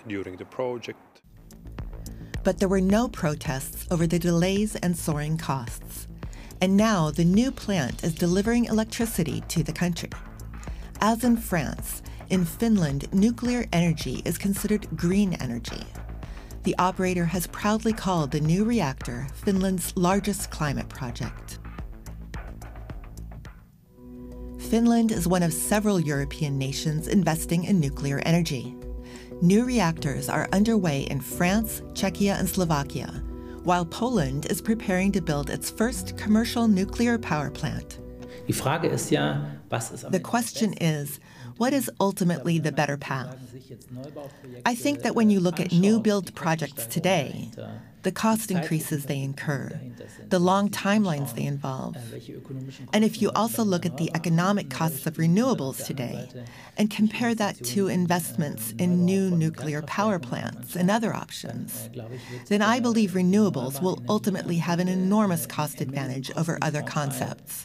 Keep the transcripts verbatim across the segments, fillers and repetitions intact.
during the project. But there were no protests over the delays and soaring costs. And now the new plant is delivering electricity to the country. As in France, in Finland, nuclear energy is considered green energy. The operator has proudly called the new reactor Finland's largest climate project. Finland is one of several European nations investing in nuclear energy. New reactors are underway in France, Czechia, and Slovakia, while Poland is preparing to build its first commercial nuclear power plant. The question is, what is ultimately the better path? I think that when you look at new build projects today, the cost increases they incur, the long timelines they involve, and if you also look at the economic costs of renewables today and compare that to investments in new nuclear power plants and other options, then I believe renewables will ultimately have an enormous cost advantage over other concepts.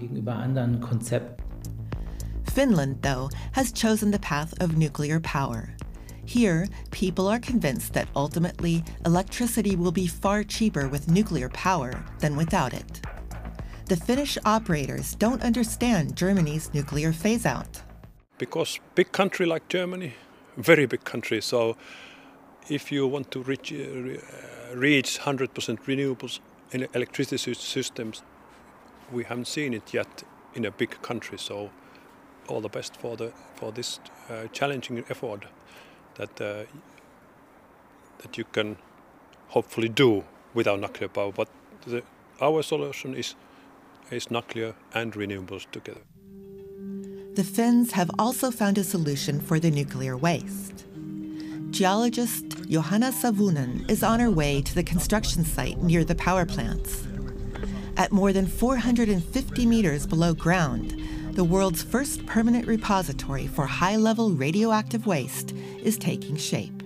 Finland, though, has chosen the path of nuclear power. Here, people are convinced that ultimately electricity will be far cheaper with nuclear power than without it. The Finnish operators don't understand Germany's nuclear phase-out. Because big country like Germany, very big country, so if you want to reach, uh, reach one hundred percent renewables in electricity systems, we haven't seen it yet in a big country, so all the best for the for this uh, challenging effort that uh, that you can hopefully do without nuclear power. But the, our solution is is nuclear and renewables together. The Finns have also found a solution for the nuclear waste. Geologist Johanna Savunen is on her way to the construction site near the power plants. At more than four hundred fifty meters below ground, the world's first permanent repository for high-level radioactive waste is taking shape.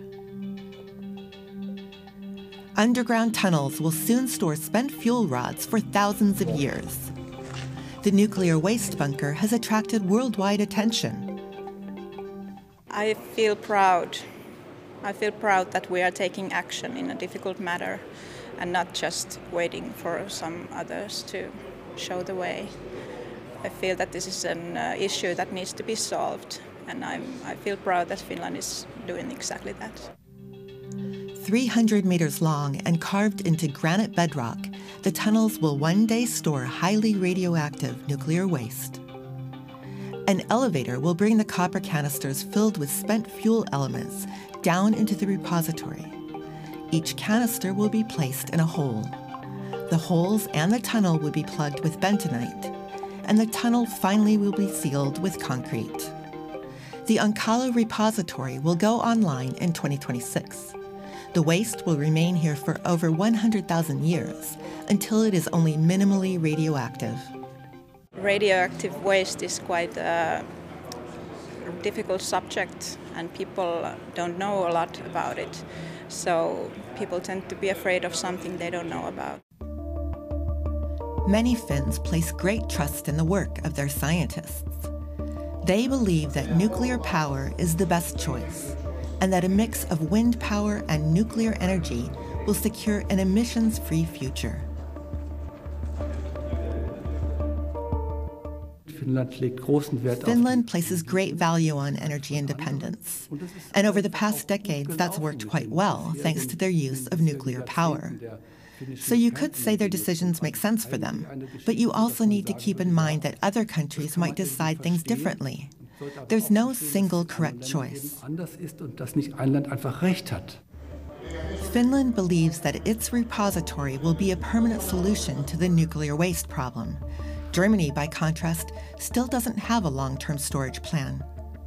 Underground tunnels will soon store spent fuel rods for thousands of years. The nuclear waste bunker has attracted worldwide attention. I feel proud. I feel proud that we are taking action in a difficult matter and not just waiting for some others to show the way. I feel that this is an uh, issue that needs to be solved, and I'm, I feel proud that Finland is doing exactly that. three hundred meters long and carved into granite bedrock, the tunnels will one day store highly radioactive nuclear waste. An elevator will bring the copper canisters filled with spent fuel elements down into the repository. Each canister will be placed in a hole. The holes and the tunnel will be plugged with bentonite, and the tunnel finally will be sealed with concrete. The Onkalo repository will go online in twenty twenty-six. The waste will remain here for over one hundred thousand years, until it is only minimally radioactive. Radioactive waste is quite a difficult subject, and people don't know a lot about it. So people tend to be afraid of something they don't know about. Many Finns place great trust in the work of their scientists. They believe that nuclear power is the best choice, and that a mix of wind power and nuclear energy will secure an emissions-free future. Finland places great value on energy independence, and over the past decades that's worked quite well thanks to their use of nuclear power. So you could say their decisions make sense for them, but you also need to keep in mind that other countries might decide things differently. There's no single correct choice. Finland believes that its repository will be a permanent solution to the nuclear waste problem. Germany, by contrast, still doesn't have a long-term storage plan.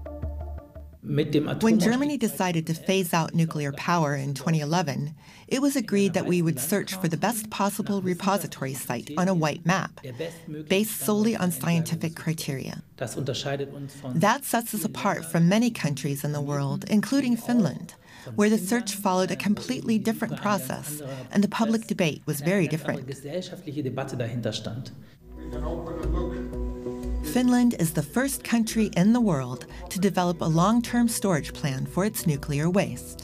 When Germany decided to phase out nuclear power in twenty eleven, it was agreed that we would search for the best possible repository site on a white map, based solely on scientific criteria. That sets us apart from many countries in the world, including Finland, where the search followed a completely different process, and the public debate was very different. Finland is the first country in the world to develop a long-term storage plan for its nuclear waste.